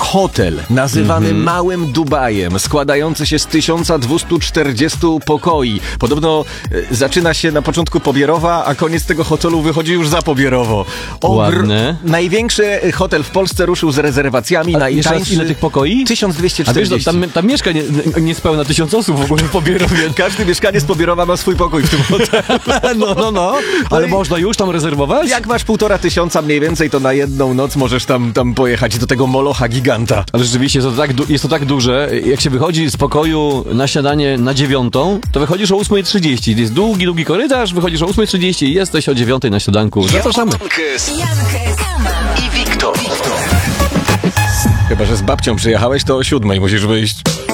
hotel nazywany Małym Dubajem, składający się z 1240 pokoi. Podobno zaczyna się na początku Pobierowa, a koniec tego hotelu wychodzi już za Pobierowo. Ładne. Największy hotel w Polsce ruszył z rezerwacjami. Najtańszy. Ile tych pokoi? 1240. A wiesz, tam mieszka niespełna 1000 osób w ogóle w Pobierowie. Każdy mieszkaniec Pobierowa ma swój pokój w tym hotelu. No. Ale można już tam rezerwować? Jak masz 1500 mniej więcej, to na jedną noc możesz tam pojechać do tego molocha giganta. Ale rzeczywiście jest to tak duże. Jak się wychodzi z pokoju na śniadanie na 9, to wychodzisz o 8:30. Jest długi korytarz, wychodzisz o 8:30 i jesteś o 9 na śniadanku. Zapraszamy. Jankes i Wiktor. Chyba że z babcią przyjechałeś, to o 7 musisz wyjść.